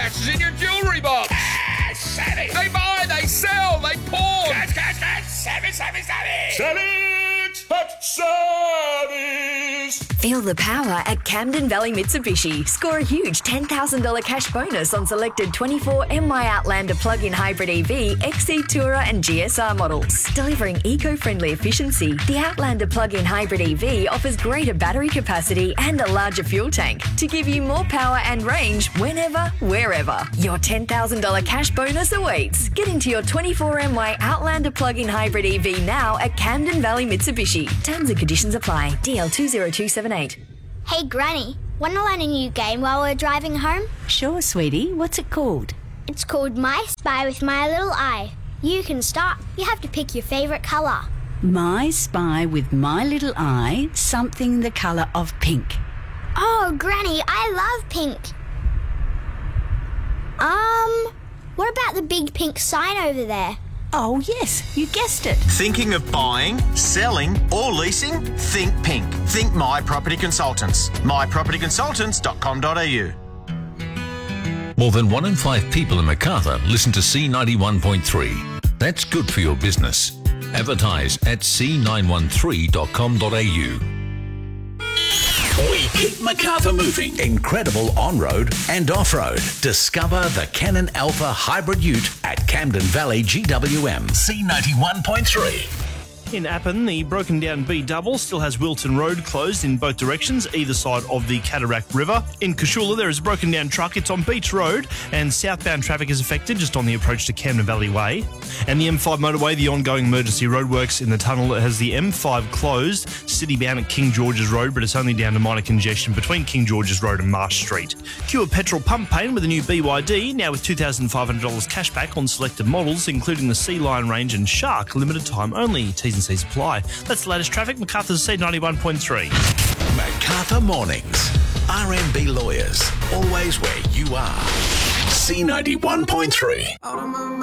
cash is in your jewellery box. Cash, savvy. They buy, they sell, they pawn. Cash, savvy. Savage at Savvy's. Feel the power at Camden Valley Mitsubishi. Score a huge $10,000 cash bonus on selected 24 MY Outlander plug-in hybrid EV, XC Tourer and GSR models. Delivering eco-friendly efficiency, the Outlander plug-in hybrid EV offers greater battery capacity and a larger fuel tank to give you more power and range whenever, wherever. Your $10,000 cash bonus awaits. Get into your 24 MY Outlander plug-in hybrid EV now at Camden Valley Mitsubishi. Terms and conditions apply. DL 20278. Hey Granny, want to learn a new game while we're driving home? Sure, sweetie. What's it called? It's called My Spy with My Little Eye. You can start. You have to pick your favourite colour. My Spy with My Little Eye, something the colour of pink. Oh, Granny, I love pink. What about the big pink sign over there? Oh, yes, you guessed it. Thinking of buying, selling or leasing? Think pink. Think My Property Consultants. mypropertyconsultants.com.au. More than 1 in 5 people in Macarthur listen to C91.3. That's good for your business. Advertise at c913.com.au. We keep Macarthur moving. Incredible on-road and off-road. Discover the Canon Alpha Hybrid Ute at Camden Valley GWM. C91.3. In Appin, the broken down B double still has Wilton Road closed in both directions, either side of the Cataract River. In Cashula, there is a broken down truck. It's on Beach Road, and southbound traffic is affected just on the approach to Camden Valley Way. And the M5 motorway, the ongoing emergency roadworks in the tunnel has the M5 closed, city-bound at King George's Road, but it's only down to minor congestion between King George's Road and Marsh Street. Cure petrol pump pain with a new BYD, now with $2,500 cash back on selected models, including the Sea Lion range and Shark, limited time only. T's and C's apply. That's the latest traffic. Macarthur's C91.3. Macarthur Mornings. RMB Lawyers. Always where you are. C91.3.